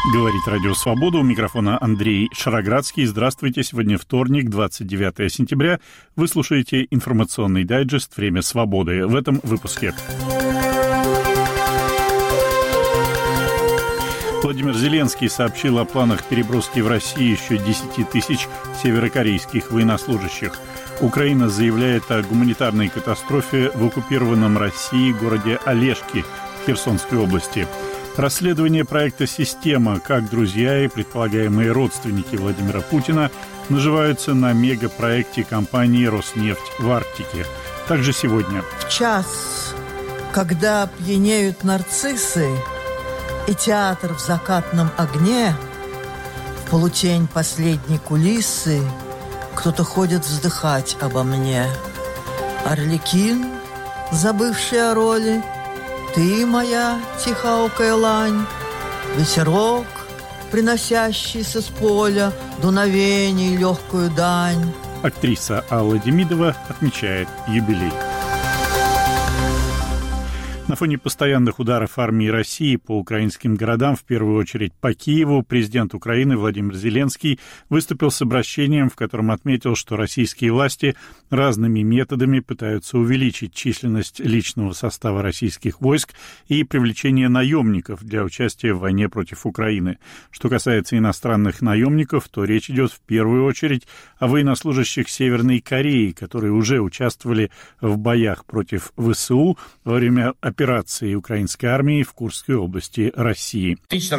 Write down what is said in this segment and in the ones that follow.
Говорит Радио Свобода. У микрофона Андрей Шароградский. Здравствуйте. Сегодня вторник, 29 сентября. Вы слушаете информационный дайджест «Время свободы». В этом выпуске. Владимир Зеленский сообщил о планах переброски в Россию еще 10 тысяч северокорейских военнослужащих. Украина заявляет о гуманитарной катастрофе в оккупированном Россией городе Олешки в Херсонской области. Расследование проекта «Система», как друзья и предполагаемые родственники Владимира Путина наживаются на мегапроекте компании «Роснефть» в Арктике. Также сегодня. В час, когда пьянеют нарциссы и театр в закатном огне, в полутень последней кулисы кто-то ходит вздыхать обо мне. Арлекин, забывший о роли, ты моя тихоокая лань, ветерок, приносящийся с поля дуновений легкую дань. Актриса Алла Демидова отмечает юбилей. На фоне постоянных ударов армии России по украинским городам, в первую очередь по Киеву, президент Украины Владимир Зеленский выступил с обращением, в котором отметил, что российские власти разными методами пытаются увеличить численность личного состава российских войск и привлечение наемников для участия в войне против Украины. Что касается иностранных наемников, то речь идет в первую очередь о военнослужащих Северной Кореи, которые уже участвовали в боях против ВСУ во время операции украинской армии в Курской области России.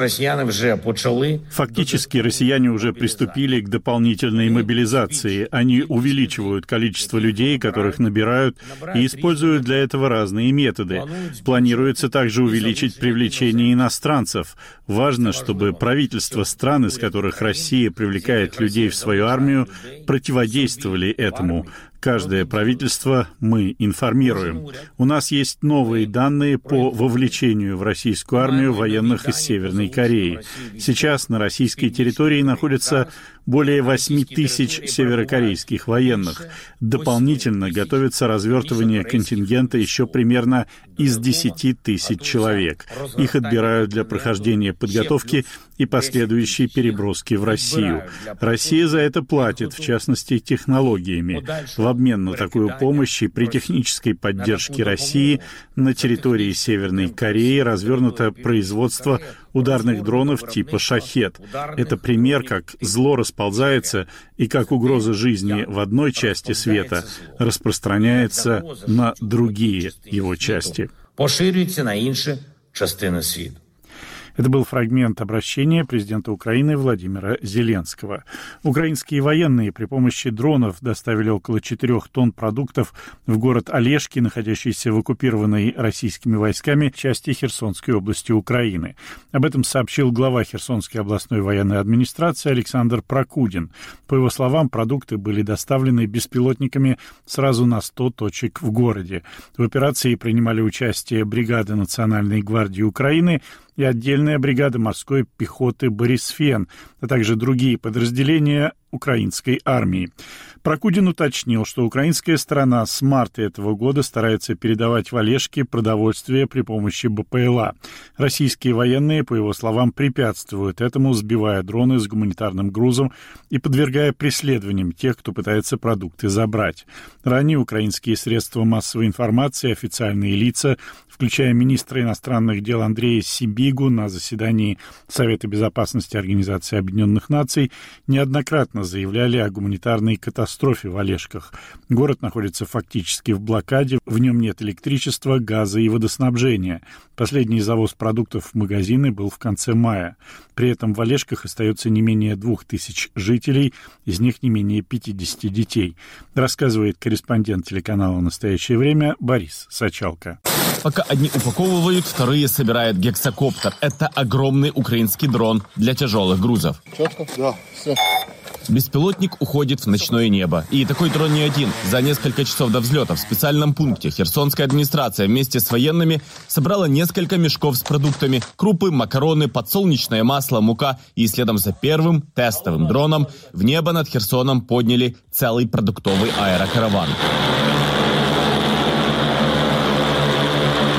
Фактически россияне уже приступили к дополнительной мобилизации. Они увеличивают количество людей, которых набирают, и используют для этого разные методы. Планируется также увеличить привлечение иностранцев. Важно, чтобы правительства стран, из которых Россия привлекает людей в свою армию, противодействовали этому. Каждое правительство мы информируем. У нас есть новые данные по вовлечению в российскую армию военных из Северной Кореи. Сейчас на российской территории находится более 8 тысяч северокорейских военных. Дополнительно готовится развертывание контингента еще примерно из 10 тысяч человек. Их отбирают для прохождения подготовки и последующей переброски в Россию. Россия за это платит, в частности, технологиями. В обмен на такую помощь и при технической поддержке России на территории Северной Кореи развернуто производство ударных дронов типа «Шахед». Это пример, как зло расползается и как угроза жизни в одной части света распространяется на другие его части. Поширюється на інші частини світу. Это был фрагмент обращения президента Украины Владимира Зеленского. Украинские военные при помощи дронов доставили около 4 тонн продуктов в город Олешки, находящийся в оккупированной российскими войсками части Херсонской области Украины. Об этом сообщил глава Херсонской областной военной администрации Александр Прокудин. По его словам, продукты были доставлены беспилотниками сразу на 100 точек в городе. В операции принимали участие бригады Национальной гвардии Украины и отдельная бригада морской пехоты «Борисфен», а также другие подразделения украинской армии. Прокудин уточнил, что украинская сторона с марта этого года старается передавать в Олешки продовольствие при помощи БПЛА. Российские военные, по его словам, препятствуют этому, сбивая дроны с гуманитарным грузом и подвергая преследованиям тех, кто пытается продукты забрать. Ранее украинские средства массовой информации, официальные лица, включая министра иностранных дел Андрея Сибигу на заседании Совета безопасности Организации Объединенных Наций, неоднократно заявляли о гуманитарной катастрофе в Олешках. Город находится фактически в блокаде, в нем нет электричества, газа и водоснабжения. Последний завоз продуктов в магазины был в конце мая. При этом в Олешках остается не менее 2000 жителей, из них не менее 50 детей. Рассказывает корреспондент телеканала «Настоящее время» Борис Сачалко. Пока одни упаковывают, вторые собирают гексакоптер. Это огромный украинский дрон для тяжелых грузов. Четко? Да, все. Беспилотник уходит в ночное небо. И такой дрон не один. За несколько часов до взлета в специальном пункте херсонская администрация вместе с военными собрала несколько мешков с продуктами. Крупы, макароны, подсолнечное масло, мука. И следом за первым тестовым дроном в небо над Херсоном подняли целый продуктовый аэрокараван.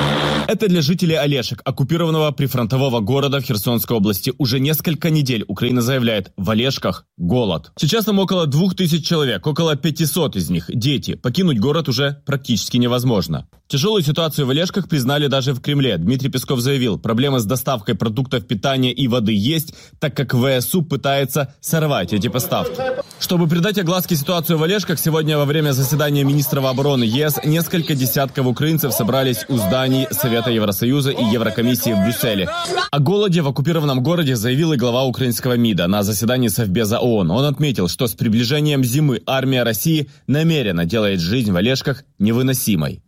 Это для жителей Олешек, оккупированного прифронтового города в Херсонской области. Уже несколько недель Украина заявляет: в Олешках голод. Сейчас там около 2000 человек, около 500 из них дети. Покинуть город уже практически невозможно. Тяжелую ситуацию в Олешках признали даже в Кремле. Дмитрий Песков заявил, проблемы с доставкой продуктов питания и воды есть, так как ВСУ пытается сорвать эти поставки. Чтобы придать огласке ситуацию в Олешках, сегодня во время заседания министров обороны ЕС несколько десятков украинцев собрались у зданий Совета Евросоюза и Еврокомиссии в Брюсселе. О голоде в оккупированном городе заявил и глава украинского МИДа на заседании Совбеза ООН. Он отметил, что с приближением зимы армия России намеренно делает жизнь в Олешках невыносимой.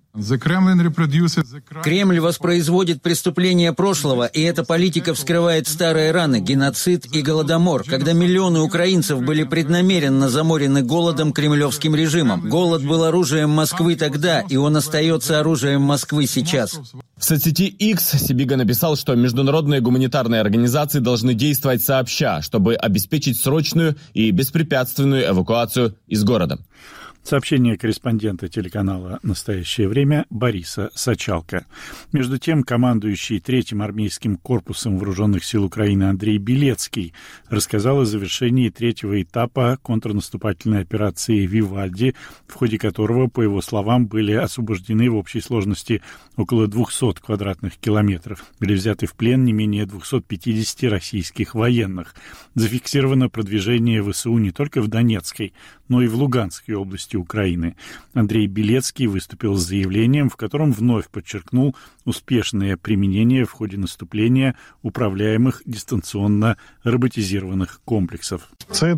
Кремль воспроизводит преступления прошлого, и эта политика вскрывает старые раны, геноцид и голодомор, когда миллионы украинцев были преднамеренно заморены голодом кремлевским режимом. Голод был оружием Москвы тогда, и он остается оружием Москвы сейчас. В соцсети X Сибига написал, что международные гуманитарные организации должны действовать сообща, чтобы обеспечить срочную и беспрепятственную эвакуацию из города. Сообщение корреспондента телеканала «Настоящее время» Бориса Сачалко. Между тем, командующий 3-м армейским корпусом вооруженных сил Украины Андрей Белецкий рассказал о завершении 3-го этапа контрнаступательной операции «Вивальди», в ходе которого, по его словам, были освобождены в общей сложности около 200 квадратных километров. Были взяты в плен не менее 250 российских военных. Зафиксировано продвижение ВСУ не только в Донецкой, но и в Луганской области Украины. Андрей Белецкий выступил с заявлением, в котором вновь подчеркнул успешное применение в ходе наступления управляемых дистанционно роботизированных комплексов.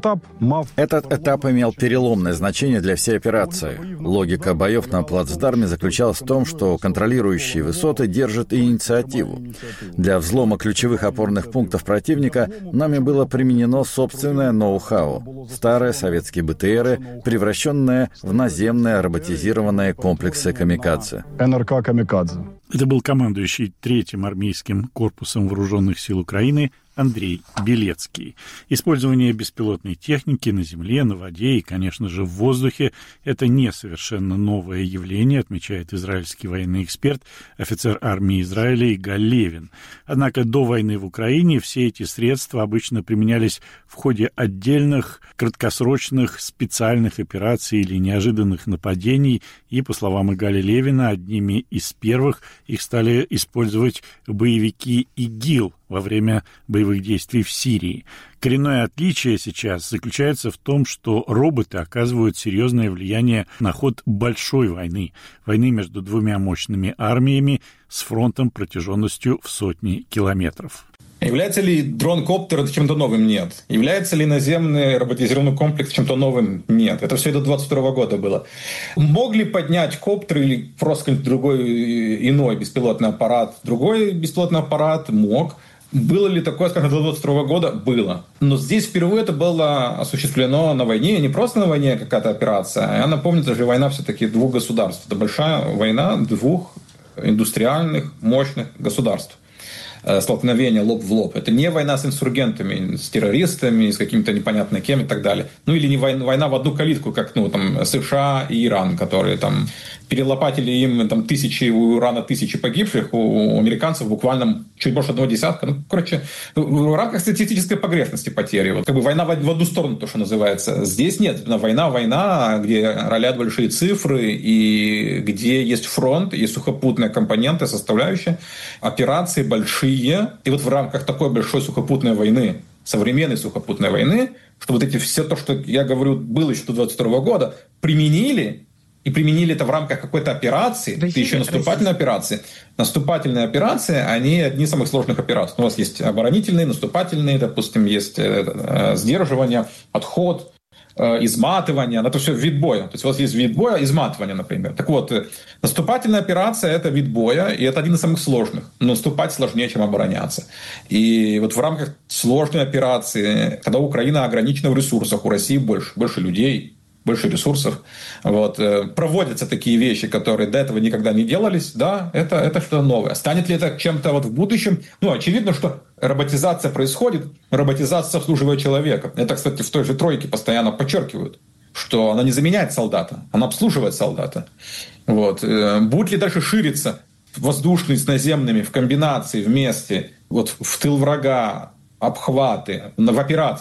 Этот этап имел переломное значение для всей операции. Логика боев на плацдарме заключалась в том, что контролирующие высоты держат инициативу. Для взлома ключевых опорных пунктов противника нами было применено собственное ноу-хау. Старые советские БТРы, превращенные в наземные роботизированные комплексы «Камикадзе». НРК «Камикадзе». Это был командующий 3-м армейским корпусом вооруженных сил Украины Андрей Белецкий. Использование беспилотной техники на земле, на воде и, конечно же, в воздухе – это не совершенно новое явление, отмечает израильский военный эксперт, офицер армии Израиля Игаль Левин. Однако до войны в Украине все эти средства обычно применялись в ходе отдельных, краткосрочных, специальных операций или неожиданных нападений, и, по словам Игаля Левина, одними из первых их стали использовать боевики ИГИЛ во время боевых действий в Сирии. Коренное отличие сейчас заключается в том, что роботы оказывают серьезное влияние на ход большой войны, войны между двумя мощными армиями с фронтом протяженностью в сотни километров. Является ли дрон-коптер чем-то новым? Нет. Является ли наземный роботизированный комплекс чем-то новым? Нет. Это все до 2022 года было. Мог ли поднять коптер или просто другой иной беспилотный аппарат? Другой беспилотный аппарат мог. Было ли такое, скажем, до 2022 года? Было. Но здесь впервые это было осуществлено на войне. Не просто на войне какая-то операция. Я напомню, это же война все-таки двух государств. Это большая война двух индустриальных, мощных государств. Столкновение лоб в лоб. Это не война с инсургентами, с террористами, с какими-то непонятно кем и так далее. Ну или не война в одну калитку, как там США и Иран, которые там перелопатили им там у Ирана тысячи погибших, у американцев буквально чуть больше 1/10. Ну, короче, в рамках статистической погрешности потери. Вот, как бы война в одну сторону, то, что называется. Здесь нет. Война, где ролят большие цифры, и где есть фронт, и сухопутные компоненты, составляющие, операции большие. И вот в рамках такой большой сухопутной войны, современной сухопутной войны, что вот эти все то, что я говорю, было еще до 2022 года, применили это в рамках какой-то операции, это еще наступательной операции. Наступательные операции, они одни из самых сложных операций. У вас есть оборонительные, наступательные, допустим, есть сдерживание, отход, изматывание, это все вид боя. То есть у вас есть вид боя, изматывание, например. Так вот, наступательная операция – это вид боя, и это один из самых сложных. Но наступать сложнее, чем обороняться. И вот в рамках сложной операции, когда Украина ограничена в ресурсах, у России больше людей, больше ресурсов, проводятся такие вещи, которые до этого никогда не делались, да, это что-то новое. Станет ли это чем-то в будущем? Очевидно, что роботизация происходит, роботизация обслуживает человека. Это, кстати, в той же тройке постоянно подчеркивают, что она не заменяет солдата, она обслуживает солдата. Будет ли дальше шириться воздушные с наземными в комбинации вместе, вот в тыл врага, обхваты, в операции.